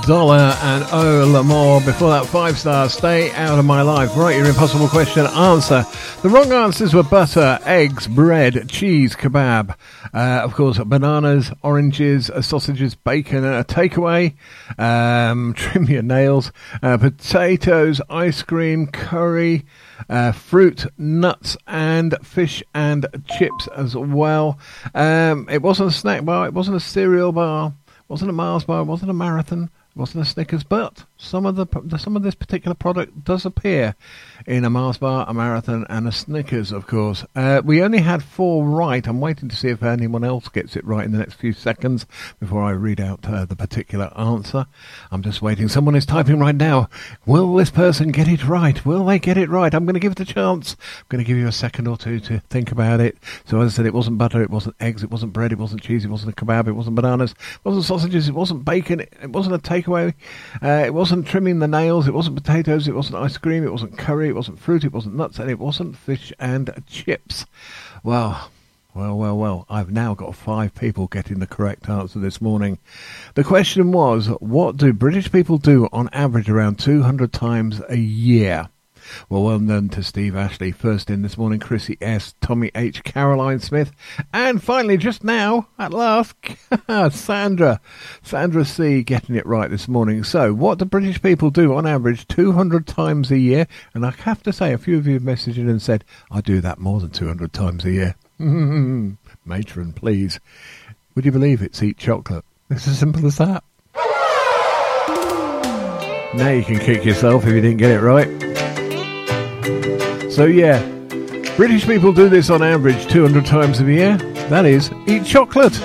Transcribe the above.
Dollar and Oh L'Amour. Before that, 5 stars, Stay Out of My Life. Right, your impossible question answer. The wrong answers were butter, eggs, bread, cheese, kebab. Of course, bananas, oranges, sausages, bacon, a takeaway, trim your nails, potatoes, ice cream, curry, fruit, nuts, and fish and chips as well. It wasn't a snack bar, it wasn't a cereal bar, it wasn't a Mars bar, it wasn't a marathon, it wasn't a Snickers, but some of this particular product does appear in a Mars bar, a marathon, and a Snickers, of course. We only had 4 right. I'm waiting to see if anyone else gets it right in the next few seconds before I read out the particular answer. I'm just waiting. Someone is typing right now. Will this person get it right? Will they get it right? I'm going to give it a chance. I'm going to give you a second or two to think about it. So as I said, it wasn't butter, it wasn't eggs, it wasn't bread, it wasn't cheese, it wasn't a kebab, it wasn't bananas, it wasn't sausages, it wasn't bacon, it wasn't a takeaway, it wasn't trimming the nails, it wasn't potatoes, it wasn't ice cream, it wasn't curry, it wasn't fruit, it wasn't nuts, and it wasn't fish and chips. Well, I've now got 5 people getting the correct answer this morning. The question was, what do British people do on average around 200 times a year? Well done to Steve Ashley. First in this morning, Chrissy S, Tommy H, Caroline Smith, and finally, just now, at last, Sandra C getting it right this morning. So, what do British people do on average 200 times a year? And I have to say, a few of you have messaged in and said, I do that more than 200 times a year. Matron, please. Would you believe it's eat chocolate? It's as simple as that. Now you can kick yourself if you didn't get it right. So yeah, British people do this on average 200 times a year. That is, eat chocolate.